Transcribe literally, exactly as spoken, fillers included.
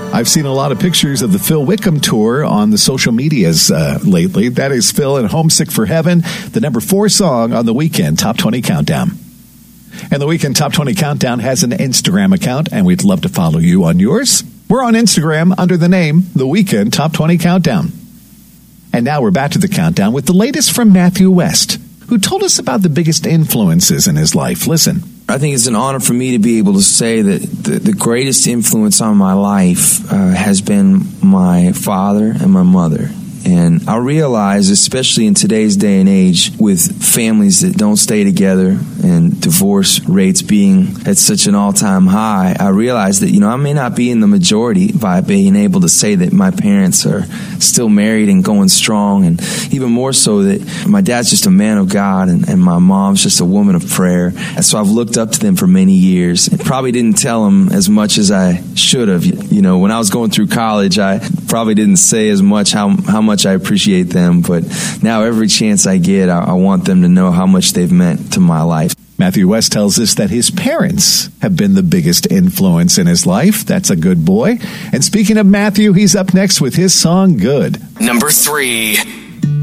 I've seen a lot of pictures of the Phil Wickham tour on the social medias uh, lately. That is Phil and Homesick for Heaven, the number four song on the Weekend Top twenty Countdown. And the Weekend Top twenty Countdown has an Instagram account, and we'd love to follow you on yours. We're on Instagram under the name The Weekend Top twenty Countdown. And now we're back to the countdown with the latest from Matthew West, who told us about the biggest influences in his life. Listen. I think it's an honor for me to be able to say that the, the greatest influence on my life uh, has been my father and my mother. And I realize, especially in today's day and age, with families that don't stay together and divorce rates being at such an all-time high, I realize that, you know, I may not be in the majority by being able to say that my parents are still married and going strong, and even more so that my dad's just a man of God and, and my mom's just a woman of prayer. And so I've looked up to them for many years and probably didn't tell them as much as I should have. You know, when I was going through college, I probably didn't say as much how, how much I appreciate them, but now every chance I get, I, I want them to know how much they've meant to my life. Matthew West tells us that his parents have been the biggest influence in his life. That's a good boy. And speaking of Matthew, he's up next with his song, Good. Number three.